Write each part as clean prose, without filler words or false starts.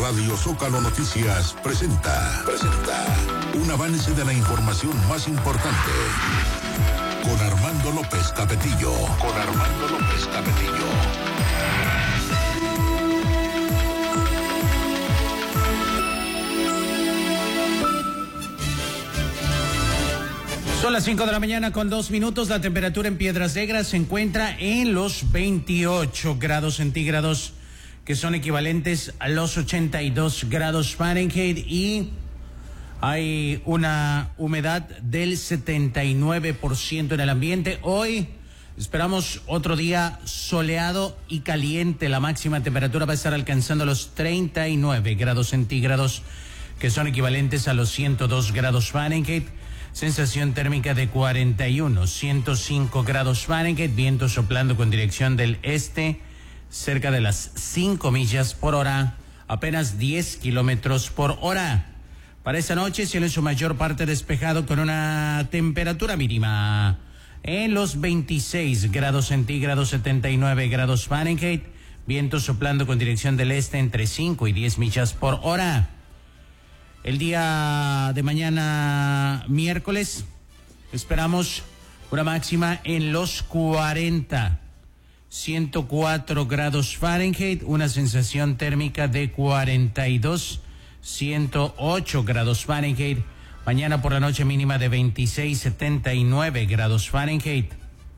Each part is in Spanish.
Radio Zócalo Noticias presenta un avance de la información más importante con Armando López Capetillo. Son las 5 de la mañana con 2 minutos. La temperatura en Piedras Negras se encuentra en los 28 grados centígrados, que son equivalentes a los 82 grados Fahrenheit, y hay una humedad del 79% en el ambiente. Hoy esperamos otro día soleado y caliente. La máxima temperatura va a estar alcanzando los 39 grados centígrados, que son equivalentes a los 102 grados Fahrenheit. Sensación térmica de 41, 105 grados Fahrenheit, viento soplando con dirección del este, cerca de las 5 millas por hora, apenas 10 kilómetros por hora. Para esta noche, cielo en su mayor parte despejado con una temperatura mínima en los 26 grados centígrados, 79 grados Fahrenheit, viento soplando con dirección del este entre 5 y 10 millas por hora. El día de mañana, miércoles, esperamos una máxima en los 40, 104 grados Fahrenheit, una sensación térmica de 42, 108 grados Fahrenheit. Mañana por la noche mínima de 26, 79 grados Fahrenheit.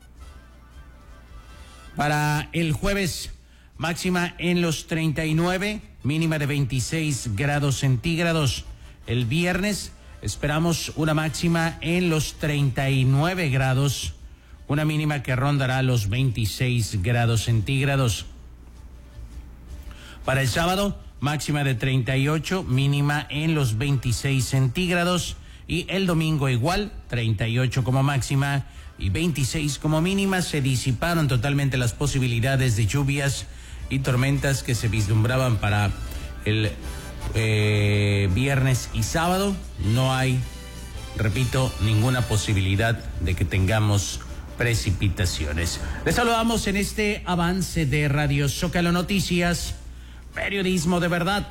Para el jueves, máxima en los 39, mínima de 26 grados centígrados. El viernes esperamos una máxima en los 39 grados, una mínima que rondará los 26 grados centígrados. Para el sábado, máxima de 38, mínima en los 26 centígrados. Y el domingo igual, 38 como máxima y 26 como mínima. Se disiparon totalmente las posibilidades de lluvias y tormentas que se vislumbraban para el viernes y sábado. No hay, repito, ninguna posibilidad de que tengamos precipitaciones. Les saludamos en este avance de Radio Zócalo Noticias, periodismo de verdad.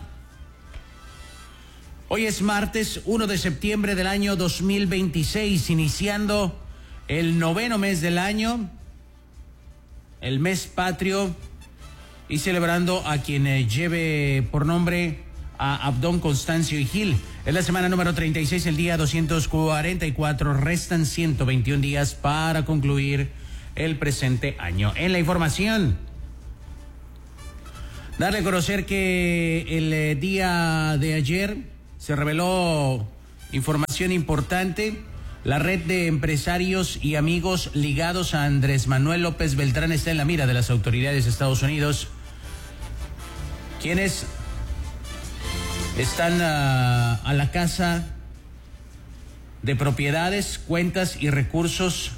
Hoy es martes 1 de septiembre del año 2026, iniciando el 9º mes del año, el mes patrio, y celebrando a quien lleve por nombre a Abdón, Constancio y Gil. Es la semana número 36, el día 244. Restan 121 días para concluir el presente año. En la información, darle a conocer que el día de ayer se reveló información importante. La red de empresarios y amigos ligados a Andrés Manuel López Beltrán está en la mira de las autoridades de Estados Unidos, quienes están a la caza de propiedades, cuentas y recursos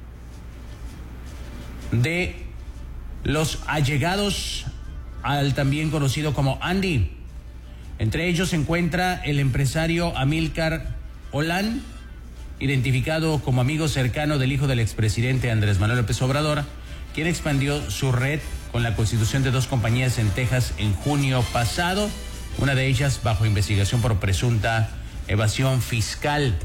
de los allegados al también conocido como Andy. Entre ellos se encuentra el empresario Amílcar Olán, identificado como amigo cercano del hijo del expresidente Andrés Manuel López Obrador, quien expandió su red con la constitución de 2 compañías en Texas en junio pasado, una de ellas bajo investigación por presunta evasión fiscal.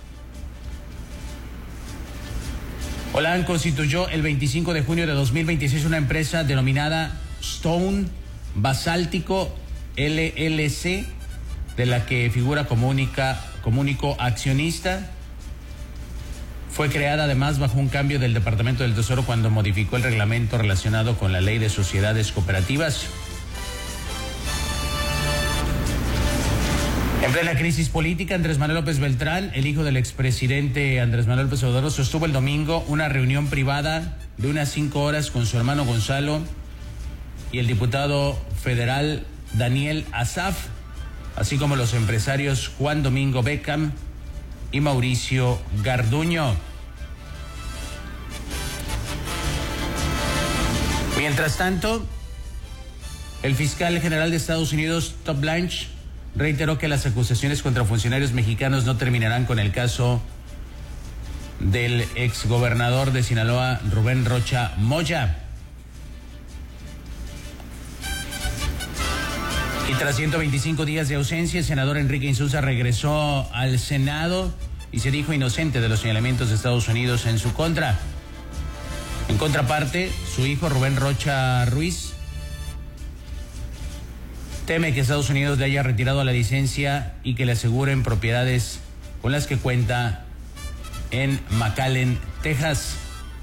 Olán constituyó el 25 de junio de 2026 una empresa denominada Stone Basáltico LLC, de la que figura como único accionista. Fue creada además bajo un cambio del Departamento del Tesoro cuando modificó el reglamento relacionado con la Ley de Sociedades Cooperativas. En plena crisis política, Andrés Manuel López Beltrán, el hijo del expresidente Andrés Manuel López Obrador, sostuvo el domingo una reunión privada de unas 5 horas con su hermano Gonzalo y el diputado federal Daniel Asaf, así como los empresarios Juan Domingo Beckham y Mauricio Garduño. Mientras tanto, el fiscal general de Estados Unidos, Todd Blanche, reiteró que las acusaciones contra funcionarios mexicanos no terminarán con el caso del exgobernador de Sinaloa, Rubén Rocha Moya. Y tras 125 días de ausencia, el senador Enrique Insulza regresó al Senado y se dijo inocente de los señalamientos de Estados Unidos en su contra. En contraparte, su hijo Rubén Rocha Ruiz teme que Estados Unidos le haya retirado la licencia y que le aseguren propiedades con las que cuenta en McAllen, Texas.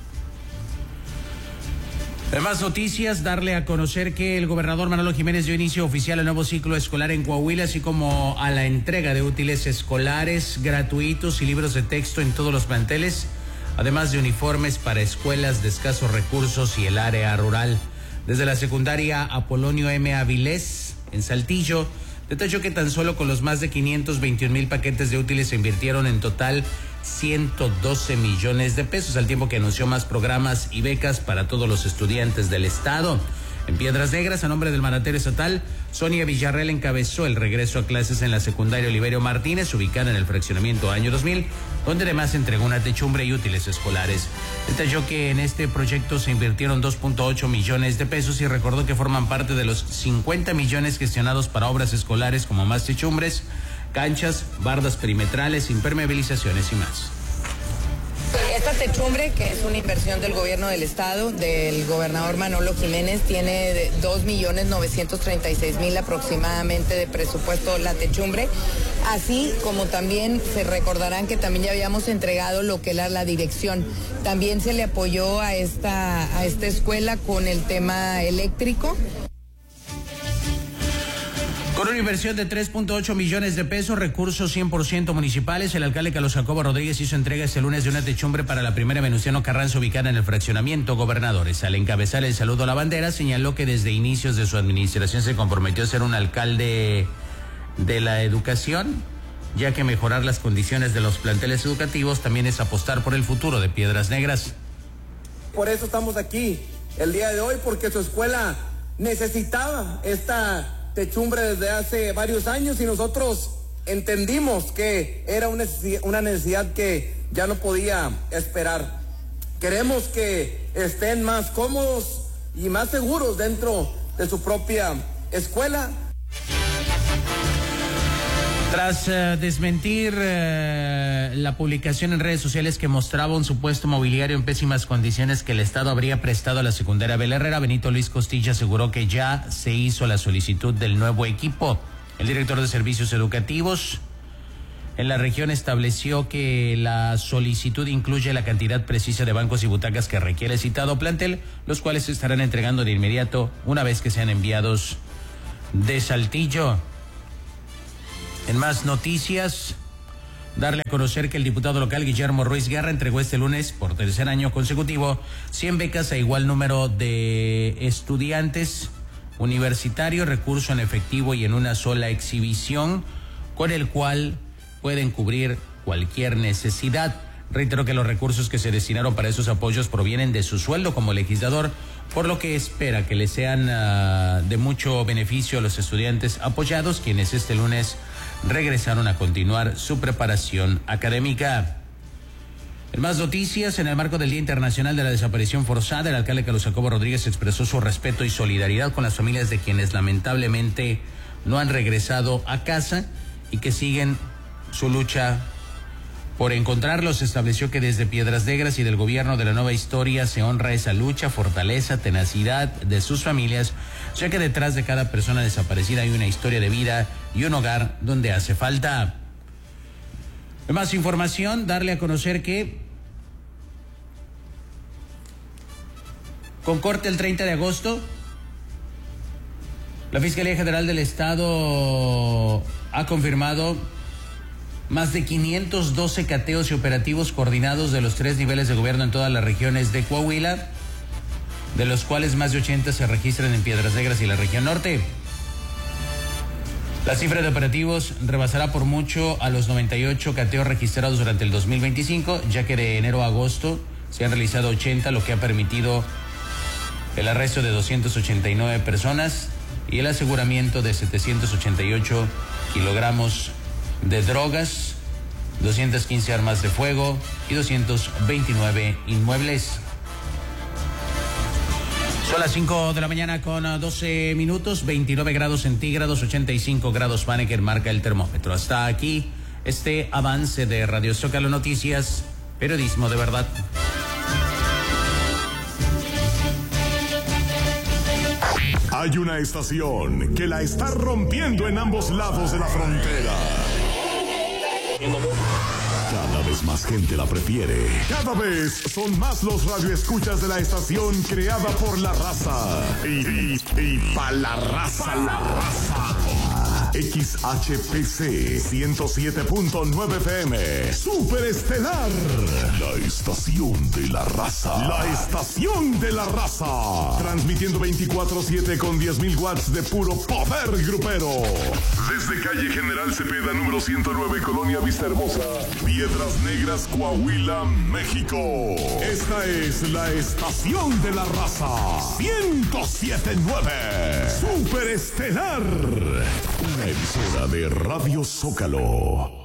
Además, noticias, darle a conocer que el gobernador Manolo Jiménez dio inicio oficial al nuevo ciclo escolar en Coahuila, así como a la entrega de útiles escolares gratuitos y libros de texto en todos los planteles, además de uniformes para escuelas de escasos recursos y el área rural. Desde la secundaria Apolonio M. Avilés, en Saltillo, detalló que tan solo con los más de 521,000 paquetes de útiles se invirtieron en total 112 millones de pesos, al tiempo que anunció más programas y becas para todos los estudiantes del estado. En Piedras Negras, a nombre del mandatario estatal, Sonia Villarreal encabezó el regreso a clases en la secundaria Oliverio Martínez, ubicada en el fraccionamiento Año 2000, donde además entregó una techumbre y útiles escolares. Detalló que en este proyecto se invirtieron 2.8 millones de pesos y recordó que forman parte de los 50 millones gestionados para obras escolares como más techumbres, canchas, bardas perimetrales, impermeabilizaciones y más. Esta techumbre, que es una inversión del gobierno del estado, del gobernador Manolo Jiménez, tiene 2.936.000 aproximadamente de presupuesto la techumbre, así como también se recordarán que también ya habíamos entregado lo que era la dirección. También se le apoyó a esta escuela con el tema eléctrico. Con una inversión de 3.8 millones de pesos, recursos 100% municipales, el alcalde Carlos Jacobo Rodríguez hizo entrega este lunes de una techumbre para la primera Venustiano Carranza ubicada en el fraccionamiento Gobernadores. Al encabezar el saludo a la bandera, señaló que desde inicios de su administración se comprometió a ser un alcalde de la educación, ya que mejorar las condiciones de los planteles educativos también es apostar por el futuro de Piedras Negras. Por eso estamos aquí el día de hoy, porque su escuela necesitaba esta techumbre desde hace varios años y nosotros entendimos que era una necesidad que ya no podía esperar. Queremos que estén más cómodos y más seguros dentro de su propia escuela. Tras desmentir la publicación en redes sociales que mostraba un supuesto mobiliario en pésimas condiciones que el Estado habría prestado a la secundaria Abel Herrera, Benito Luis Costilla aseguró que ya se hizo la solicitud del nuevo equipo. El director de Servicios Educativos en la región estableció que la solicitud incluye la cantidad precisa de bancos y butacas que requiere el citado plantel, los cuales se estarán entregando de inmediato una vez que sean enviados de Saltillo. En más noticias, darle a conocer que el diputado local Guillermo Ruiz Guerra entregó este lunes, por tercer año consecutivo, 100 becas a igual número de estudiantes universitarios, recurso en efectivo y en una sola exhibición, con el cual pueden cubrir cualquier necesidad. Reitero que los recursos que se destinaron para esos apoyos provienen de su sueldo como legislador, por lo que espera que les sean de mucho beneficio a los estudiantes apoyados, quienes este lunes regresaron a continuar su preparación académica. En más noticias, en el marco del Día Internacional de la Desaparición Forzada, el alcalde Carlos Jacobo Rodríguez expresó su respeto y solidaridad con las familias de quienes lamentablemente no han regresado a casa y que siguen su lucha por encontrarlos. Estableció que desde Piedras Negras y del gobierno de la nueva historia se honra esa lucha, fortaleza, tenacidad de sus familias, ya que detrás de cada persona desaparecida hay una historia de vida y un hogar donde hace falta. Más información, darle a conocer que con corte el 30 de agosto, la Fiscalía General del Estado ha confirmado más de 512 cateos y operativos coordinados de los 3 niveles de gobierno en todas las regiones de Coahuila, de los cuales más de 80 se registran en Piedras Negras y la región norte. La cifra de operativos rebasará por mucho a los 98 cateos registrados durante el 2025, ya que de enero a agosto se han realizado 80, lo que ha permitido el arresto de 289 personas y el aseguramiento de 788 kilogramos de drogas, 215 armas de fuego y 229 inmuebles. Son las 5 de la mañana con 12 minutos, 29 grados centígrados, 85 grados Fahrenheit marca el termómetro. Hasta aquí este avance de Radio Zócalo Noticias, periodismo de verdad. Hay una estación que la está rompiendo en ambos lados de la frontera. Cada vez más gente la prefiere. Cada vez son más los radioescuchas de la estación creada por la raza. Y pa' la raza, XHPC 107.9 FM. Superestelar. La estación de la raza. La estación de la raza. Transmitiendo 24/7 con 10.000 watts de puro poder grupero. Desde calle General Cepeda, número 109, Colonia Vista Hermosa, Piedras Negras, Coahuila, México. Esta es la estación de la raza. 107.9. Superestelar. Una emisora de Radio Zócalo.